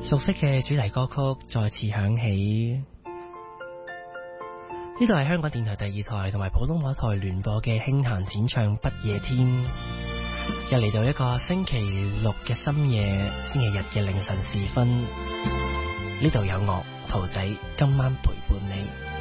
熟悉嘅主題歌曲再次響起。呢度係香港電台第二台同埋普通話台聯播嘅輕彈淺唱不夜天，又嚟到一個星期六嘅深夜，星期日嘅凌晨時分，呢度有我桃仔今晚陪伴你。